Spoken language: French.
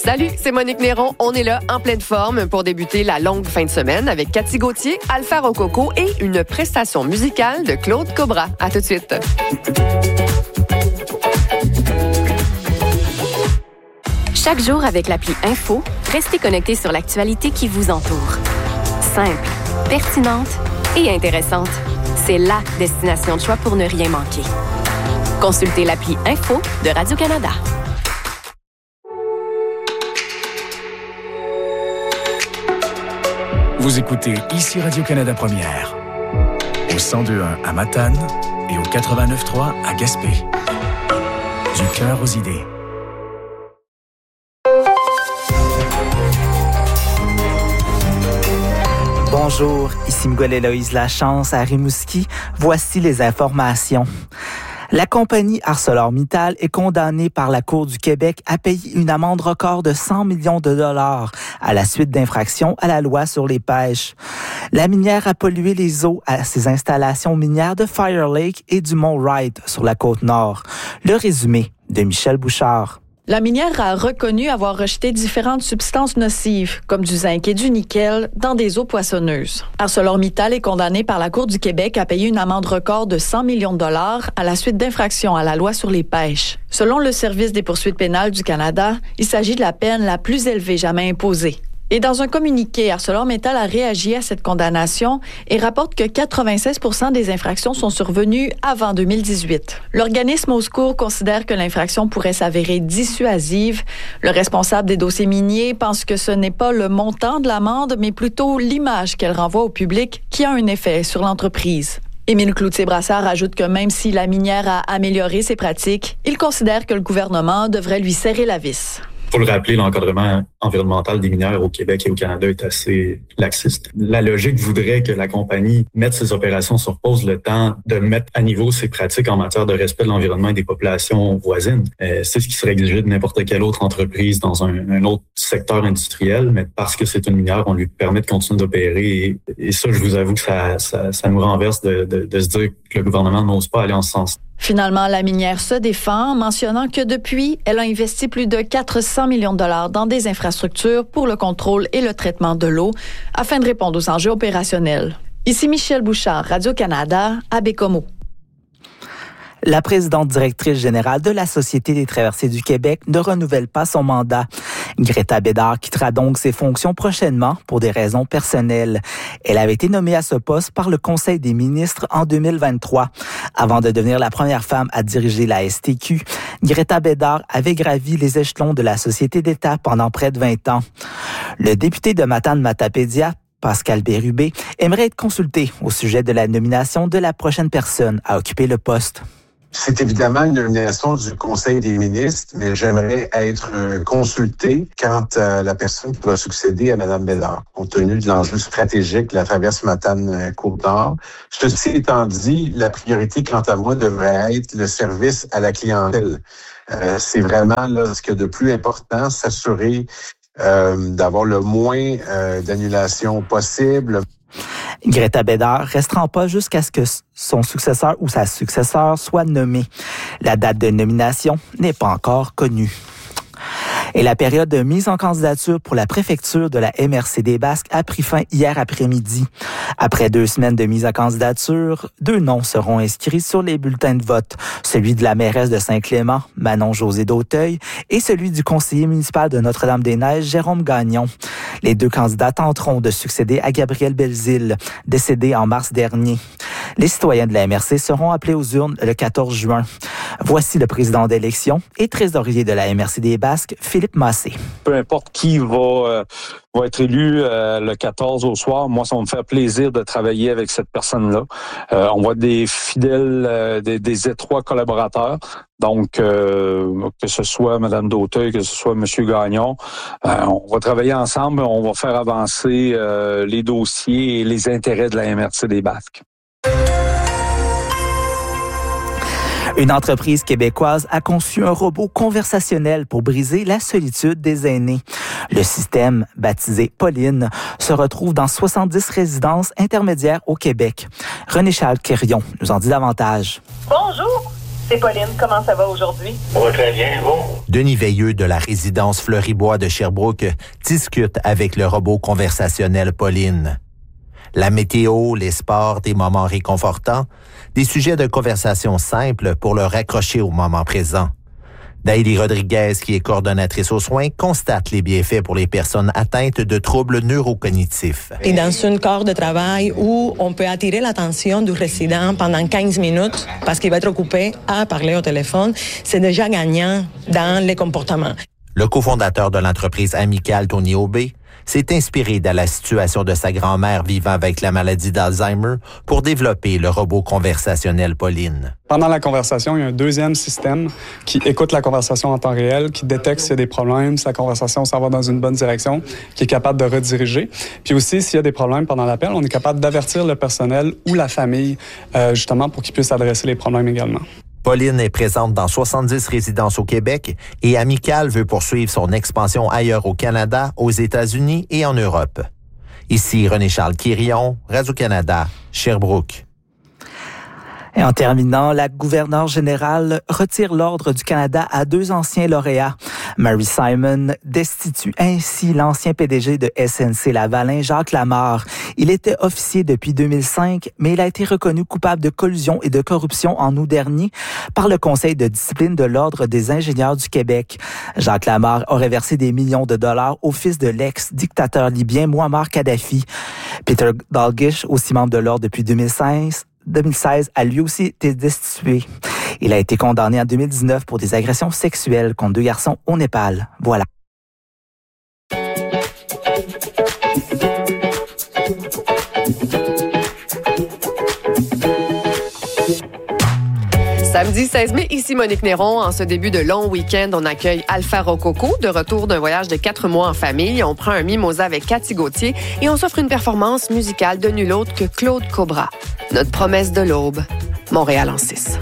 Salut, c'est Monique Néron. On est là en pleine forme pour débuter la longue fin de semaine avec Cathy Gauthier, Alpha Rococo et une prestation musicale de Claude Cobra. À tout de suite. Chaque jour avec l'appli Info, restez connectés sur l'actualité qui vous entoure. Simple, pertinente et intéressante. C'est la destination de choix pour ne rien manquer. Consultez l'appli Info de Radio-Canada. Vous écoutez ici Radio-Canada Première, au 102.1 à Matane et au 89.3 à Gaspé. Du cœur aux idées. Bonjour, ici Miguel Héloïse Lachance à Rimouski. Voici les informations. La compagnie ArcelorMittal est condamnée par la Cour du Québec à payer une amende record de 100 millions de dollars à la suite d'infractions à la loi sur les pêches. La minière a pollué les eaux à ses installations minières de Fire Lake et du Mont Wright sur la côte nord. Le résumé de Michel Bouchard. La minière a reconnu avoir rejeté différentes substances nocives, comme du zinc et du nickel, dans des eaux poissonneuses. ArcelorMittal est condamné par la Cour du Québec à payer une amende record de 100 millions de dollars à la suite d'infractions à la loi sur les pêches. Selon le Service des poursuites pénales du Canada, il s'agit de la peine la plus élevée jamais imposée. Et dans un communiqué, ArcelorMittal a réagi à cette condamnation et rapporte que 96% des infractions sont survenues avant 2018. L'organisme au secours considère que l'infraction pourrait s'avérer dissuasive. Le responsable des dossiers miniers pense que ce n'est pas le montant de l'amende, mais plutôt l'image qu'elle renvoie au public qui a un effet sur l'entreprise. Émile Cloutier-Brassard ajoute que même si la minière a amélioré ses pratiques, il considère que le gouvernement devrait lui serrer la vis. Faut le rappeler, l'encadrement environnemental des mineurs au Québec et au Canada est assez laxiste. La logique voudrait que la compagnie mette ses opérations sur pause le temps de mettre à niveau ses pratiques en matière de respect de l'environnement et des populations voisines. C'est ce qui serait exigé de n'importe quelle autre entreprise dans un autre secteur industriel, mais parce que c'est une minière, on lui permet de continuer d'opérer. Et ça, je vous avoue que ça nous renverse de se dire que le gouvernement n'ose pas aller en ce sens. Finalement, la minière se défend, mentionnant que depuis, elle a investi plus de 400 millions de dollars dans des infrastructures pour le contrôle et le traitement de l'eau afin de répondre aux enjeux opérationnels. Ici Michel Bouchard, Radio-Canada, à Bécomo. La présidente directrice générale de la Société des traversiers du Québec ne renouvelle pas son mandat. Greta Bédard quittera donc ses fonctions prochainement pour des raisons personnelles. Elle avait été nommée à ce poste par le Conseil des ministres en 2023. Avant de devenir la première femme à diriger la STQ, Greta Bédard avait gravi les échelons de la Société d'État pendant près de 20 ans. Le député de Matane-Matapédia, Pascal Bérubé, aimerait être consulté au sujet de la nomination de la prochaine personne à occuper le poste. C'est évidemment une nomination du Conseil des ministres, mais j'aimerais être consulté quant à la personne qui va succéder à Mme Bédard, compte tenu de l'enjeu stratégique de la traverse Matane-Côte-Nord. Ceci étant dit, la priorité, quant à moi, devrait être le service à la clientèle. C'est vraiment là ce qu'il y a de plus important, s'assurer d'avoir le moins d'annulations possible. Greta Bédard restera en poste jusqu'à ce que son successeur ou sa successeur soit nommé. La date de nomination n'est pas encore connue. Et la période de mise en candidature pour la préfecture de la MRC des Basques a pris fin hier après-midi. Après 2 semaines de mise en candidature, 2 noms seront inscrits sur les bulletins de vote. Celui de la mairesse de Saint-Clément, Manon-Josée d'Auteuil, et celui du conseiller municipal de Notre-Dame-des-Neiges, Jérôme Gagnon. Les 2 candidats tenteront de succéder à Gabriel Belzile, décédé en mars dernier. Les citoyens de la MRC seront appelés aux urnes le 14 juin. Voici le président d'élection et trésorier de la MRC des Basques, Philippe Massé. Peu importe qui va être élu le 14 au soir, moi, ça va me faire plaisir de travailler avec cette personne-là. On va être des fidèles, des étroits collaborateurs. Donc, que ce soit Mme d'Auteuil, que ce soit M. Gagnon, on va travailler ensemble, on va faire avancer les dossiers et les intérêts de la MRC des Basques. Une entreprise québécoise a conçu un robot conversationnel pour briser la solitude des aînés. Le système, baptisé Pauline, se retrouve dans 70 résidences intermédiaires au Québec. René-Charles Quirion nous en dit davantage. Bonjour, C'est Pauline. Comment ça va aujourd'hui? Ça va très bien, bon. Denis Veilleux de la résidence Fleury-Bois de Sherbrooke discute avec le robot conversationnel Pauline. La météo, les sports, des moments réconfortants, des sujets de conversation simples pour le raccrocher au moment présent. Daïli Rodriguez, qui est coordonnatrice aux soins, constate les bienfaits pour les personnes atteintes de troubles neurocognitifs. Et dans un corps de travail où on peut attirer l'attention du résident pendant 15 minutes parce qu'il va être occupé à parler au téléphone, c'est déjà gagnant dans les comportements. Le cofondateur de l'entreprise amicale, Tony Aubé, s'est inspiré de la situation de sa grand-mère vivant avec la maladie d'Alzheimer pour développer le robot conversationnel Pauline. Pendant la conversation, il y a un deuxième système qui écoute la conversation en temps réel, qui détecte s'il y a des problèmes, si la conversation s'en va dans une bonne direction, qui est capable de rediriger. Puis aussi, s'il y a des problèmes pendant l'appel, on est capable d'avertir le personnel ou la famille, justement, pour qu'ils puissent adresser les problèmes également. Pauline est présente dans 70 résidences au Québec et Amical veut poursuivre son expansion ailleurs au Canada, aux États-Unis et en Europe. Ici René-Charles Quirion, Radio-Canada, Sherbrooke. Et en terminant, la gouverneure générale retire l'Ordre du Canada à 2 anciens lauréats. Mary Simon destitue ainsi l'ancien PDG de SNC-Lavalin, Jacques Lamarre. Il était officier depuis 2005, mais il a été reconnu coupable de collusion et de corruption en août dernier par le Conseil de discipline de l'Ordre des ingénieurs du Québec. Jacques Lamarre aurait versé des millions de dollars au fils de l'ex-dictateur libyen Mouammar Kadhafi. Peter Dalgish, aussi membre de l'Ordre depuis 2016, a lui aussi été destitué. Il a été condamné en 2019 pour des agressions sexuelles contre 2 garçons au Népal. Voilà. Samedi 16 mai, ici Monique Néron. En ce début de long week-end, on accueille Alpha Rococo, de retour d'un voyage de 4 mois en famille. On prend un mimosa avec Cathy Gauthier et on s'offre une performance musicale de nul autre que Claude Cobra. Notre promesse de l'aube, Montréal en 6.